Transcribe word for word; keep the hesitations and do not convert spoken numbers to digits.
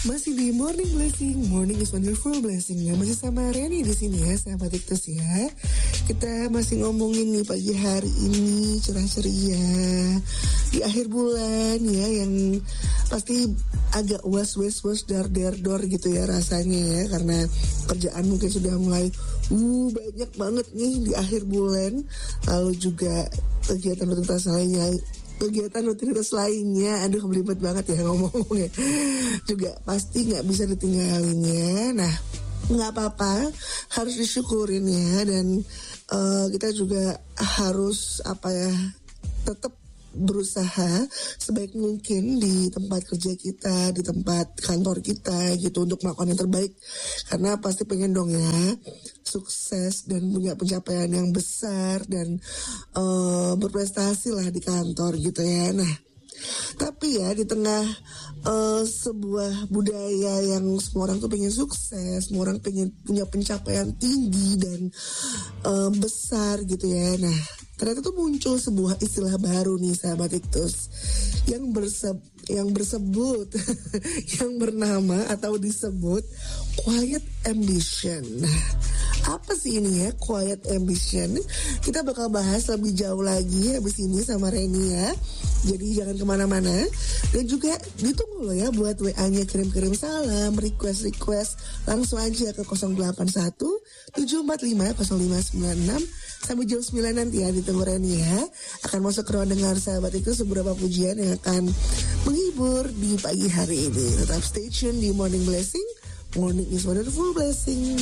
Masih di Morning Blessing, Morning is Wonderful Blessing. Ya, masih sama Reni di sini ya, sahabat Iktus ya. Kita masih ngomongin nih pagi hari ini cerah ceria di akhir bulan ya, yang pasti agak was was was dar dar dor gitu ya rasanya ya, karena kerjaan mungkin sudah mulai uh banyak banget nih di akhir bulan. Lalu juga kegiatan rutinitas lainnya kegiatan rutinitas lainnya, aduh belibet banget ya ngomong-ngomongnya, juga pasti nggak bisa ditinggalin ya. Nah, nggak apa-apa, harus disyukurin ya, dan uh, kita juga harus apa ya, tetap berusaha sebaik mungkin di tempat kerja kita, di tempat kantor kita gitu, untuk melakukan yang terbaik, karena pasti pengen dong ya sukses dan punya pencapaian yang besar dan uh, berprestasi lah di kantor gitu ya. Nah, tapi ya di tengah uh, sebuah budaya yang semua orang tuh pengen sukses, semua orang pengen punya pencapaian tinggi dan uh, besar gitu ya. Nah, ternyata tuh muncul sebuah istilah baru nih sahabat Iktus, yang berse yang bersebut yang bernama atau disebut quiet ambition. Nah, apa sih ini ya quiet ambition? Kita bakal bahas lebih jauh lagi habis ini sama Reni ya. Jadi jangan kemana-mana. Dan juga ditunggu loh ya buat W A-nya, kirim-kirim salam, request-request langsung aja ke nol delapan satu tujuh empat lima nol lima sembilan enam. Sampai jam sembilan nanti ya, ditunggu Reni ya. Akan masuk ke ruang dengar sahabat itu seberapa pujian yang akan menghibur di pagi hari ini. Tetap stay tune di Morning Blessing. Morning is Wonderful Blessing.